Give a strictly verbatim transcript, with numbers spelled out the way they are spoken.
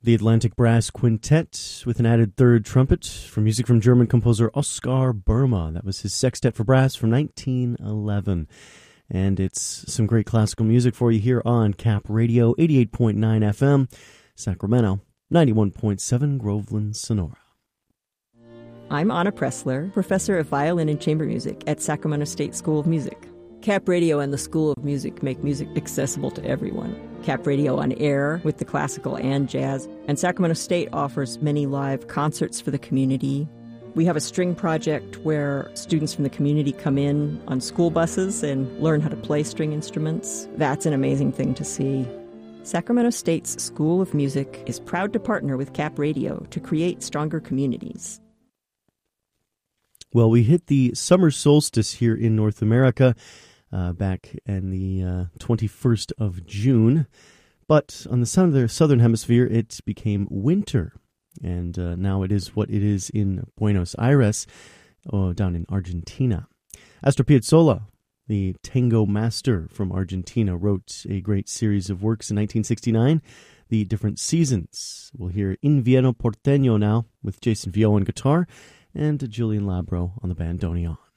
The Atlantic Brass Quintet with an added third trumpet for music from German composer Oskar Burma. That was his sextet for brass from nineteen eleven. And it's some great classical music for you here on Cap Radio, eighty-eight point nine F M, Sacramento, ninety-one point seven Groveland, Sonora. I'm Anna Pressler, professor of violin and chamber music at Sacramento State School of Music. Cap Radio and the School of Music make music accessible to everyone. Cap Radio on air with the classical and jazz, and Sacramento State offers many live concerts for the community. We have a string project where students from the community come in on school buses and learn how to play string instruments. That's an amazing thing to see. Sacramento State's School of Music is proud to partner with Cap Radio to create stronger communities. Well, we hit the summer solstice here in North America uh, back in the uh, twenty-first of June. But on the southern, southern hemisphere, it became winter. And uh, now it is what it is in Buenos Aires, oh, down in Argentina. Astor Piazzolla, the tango master from Argentina, wrote a great series of works in nineteen sixty-nine, The Different Seasons. We'll hear Invierno Porteño now with Jason Vio on guitar and Julian Labro on the bandoneon.